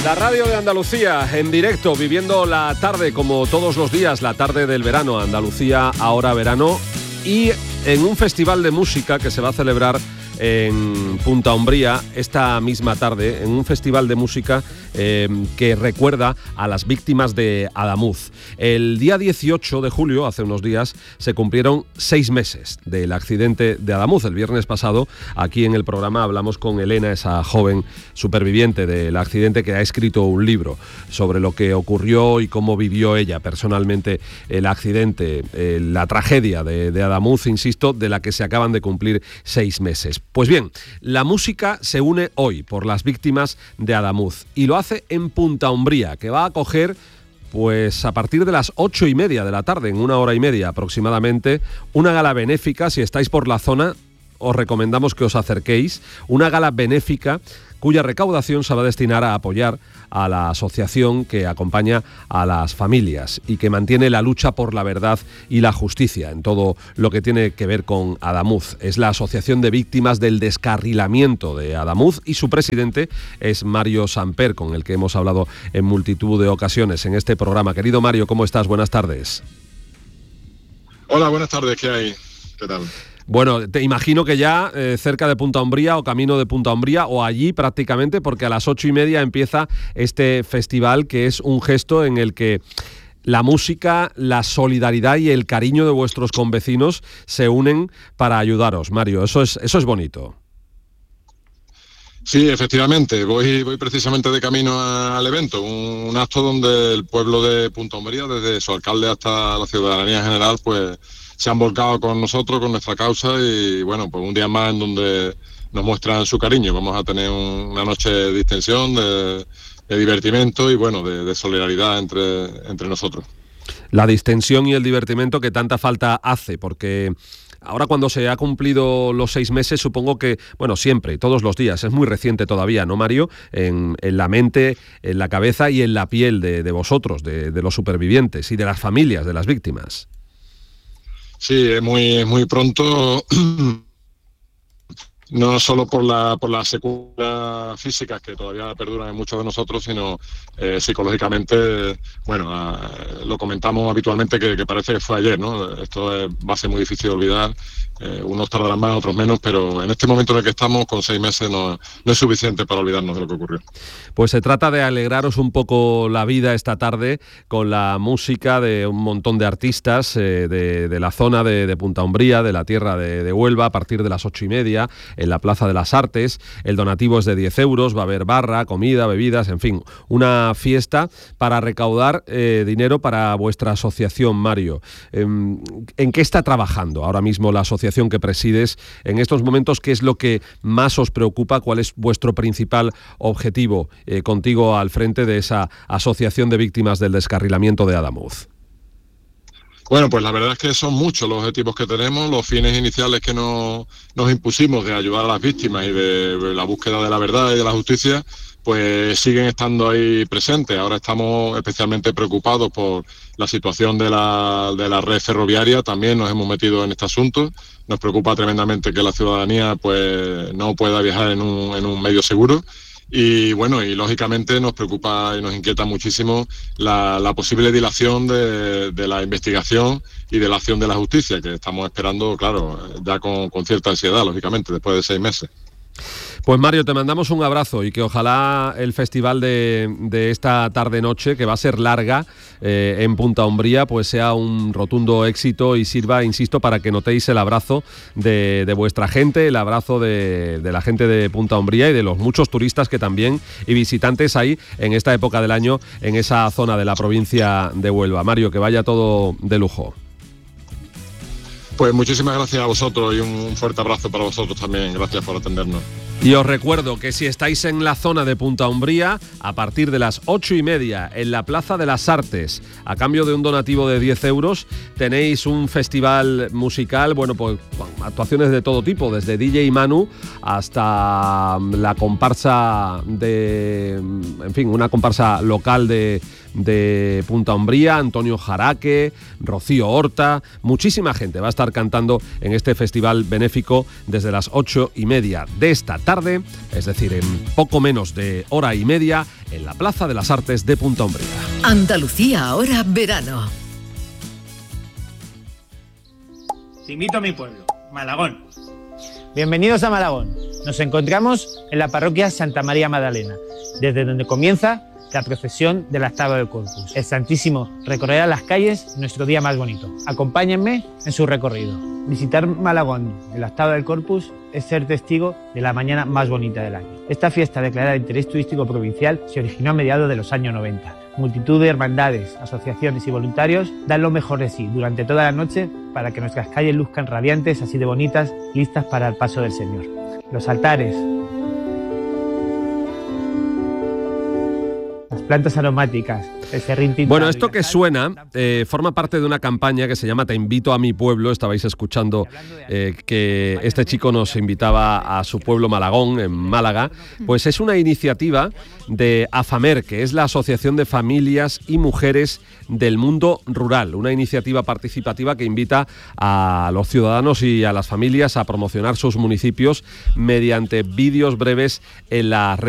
La radio de Andalucía en directo, viviendo la tarde como todos los días, la tarde del verano, Andalucía ahora verano, y en un festival de música que se va a celebrar en Punta Umbría esta misma tarde, en un festival de música que recuerda a las víctimas de Adamuz. El día 18 de julio, hace unos días, se cumplieron 6 meses del accidente de Adamuz. El viernes pasado, aquí en el programa, hablamos con Elena, esa joven superviviente del accidente que ha escrito un libro sobre lo que ocurrió y cómo vivió ella personalmente el accidente, la tragedia de Adamuz, insisto, de la que se acaban de cumplir 6 meses. Pues bien, la música se une hoy por las víctimas de Adamuz y lo hace en Punta Umbría, que va a acoger, pues a partir de las 8:30 de la tarde, en 1 hora y media aproximadamente, una gala benéfica. Si estáis por la zona, os recomendamos que os acerquéis. Una gala benéfica cuya recaudación se va a destinar a apoyar a la asociación que acompaña a las familias y que mantiene la lucha por la verdad y la justicia en todo lo que tiene que ver con Adamuz. Es la Asociación de Víctimas del Descarrilamiento de Adamuz y su presidente es Mario Samper, con el que hemos hablado en multitud de ocasiones en este programa. Querido Mario, ¿cómo estás? Buenas tardes. Hola, buenas tardes, ¿qué hay? ¿Qué tal? Bueno, te imagino que ya cerca de Punta Umbría o camino de Punta Umbría o allí prácticamente, porque a las 8:30 empieza este festival, que es un gesto en el que la música, la solidaridad y el cariño de vuestros convecinos se unen para ayudaros. Mario, eso es bonito. Sí, efectivamente, voy precisamente de camino al evento, un acto donde el pueblo de Punta Umbría, desde su alcalde hasta la ciudadanía en general, pues se han volcado con nosotros, con nuestra causa, y bueno, pues un día más en donde nos muestran su cariño. Vamos a tener una noche de distensión, de divertimento y bueno, de solidaridad entre nosotros. La distensión y el divertimento que tanta falta hace, porque ahora cuando se ha cumplido los 6 meses, supongo que, bueno, siempre, todos los días, es muy reciente todavía, ¿no, Mario? En la mente, en la cabeza y en la piel de vosotros, de los supervivientes y de las familias de las víctimas. Sí, es muy pronto, no solo por las secuelas físicas que todavía perduran en muchos de nosotros, sino psicológicamente, bueno, lo comentamos habitualmente que parece que fue ayer, ¿no? Esto va a ser muy difícil de olvidar, unos tardarán más, otros menos, pero en este momento en el que estamos, con 6 meses, no es suficiente para olvidarnos de lo que ocurrió. Pues se trata de alegraros un poco la vida esta tarde con la música de un montón de artistas de la zona de Punta Umbría, de la tierra de Huelva, a partir de las 8:30 en la Plaza de las Artes. El donativo es de 10 euros, va a haber barra, comida, bebidas, en fin, una fiesta para recaudar dinero para vuestra asociación, Mario. ¿En qué está trabajando ahora mismo la asociación que presides en estos momentos? ¿Qué es lo que más os preocupa? ¿Cuál es vuestro principal objetivo contigo al frente de esa Asociación de Víctimas del Descarrilamiento de Adamuz? Bueno, pues la verdad es que son muchos los objetivos que tenemos, los fines iniciales que nos impusimos de ayudar a las víctimas y de la búsqueda de la verdad y de la justicia, pues siguen estando ahí presentes. Ahora estamos especialmente preocupados por la situación de la red ferroviaria, también nos hemos metido en este asunto. Nos preocupa tremendamente que la ciudadanía pues no pueda viajar en un medio seguro. Y bueno, y lógicamente nos preocupa y nos inquieta muchísimo la posible dilación de la investigación y de la acción de la justicia, que estamos esperando, claro, ya con cierta ansiedad, lógicamente, después de 6 meses. Pues Mario, te mandamos un abrazo y que ojalá el festival de esta tarde-noche, que va a ser larga en Punta Umbría, pues sea un rotundo éxito y sirva, insisto, para que notéis el abrazo de vuestra gente, el abrazo de la gente de Punta Umbría y de los muchos turistas que también y visitantes hay en esta época del año en esa zona de la provincia de Huelva. Mario, que vaya todo de lujo. Pues muchísimas gracias a vosotros y un fuerte abrazo para vosotros también. Gracias por atendernos. Y os recuerdo que si estáis en la zona de Punta Umbría, a partir de las 8:30 en la Plaza de las Artes, a cambio de un donativo de 10 euros, tenéis un festival musical, bueno, pues actuaciones de todo tipo, desde DJ Manu hasta la comparsa una comparsa local de de Punta Umbría, Antonio Jaraque, Rocío Horta, muchísima gente va a estar cantando en este festival benéfico desde las 8:30 de esta tarde, es decir, en poco menos de hora y media, en la Plaza de las Artes de Punta Umbría. Andalucía ahora verano. Te invito a mi pueblo, Malagón. Bienvenidos a Malagón. Nos encontramos en la parroquia Santa María Magdalena, desde donde comienza la procesión de la Octava del Corpus. El Santísimo recorrerá las calles nuestro día más bonito. Acompáñenme en su recorrido. Visitar Malagón en la Octava del Corpus es ser testigo de la mañana más bonita del año. Esta fiesta declarada de interés turístico provincial se originó a mediados de los años 90. Multitud de hermandades, asociaciones y voluntarios dan lo mejor de sí durante toda la noche para que nuestras calles luzcan radiantes, así de bonitas, listas para el paso del Señor. Los altares, las plantas aromáticas, el serrín pintado. Bueno, esto que suena forma parte de una campaña que se llama Te invito a mi pueblo. Estabais escuchando que este chico nos invitaba a su pueblo Malagón, en Málaga. Pues es una iniciativa de AFAMER, que es la Asociación de Familias y Mujeres del Mundo Rural. Una iniciativa participativa que invita a los ciudadanos y a las familias a promocionar sus municipios mediante vídeos breves en las redes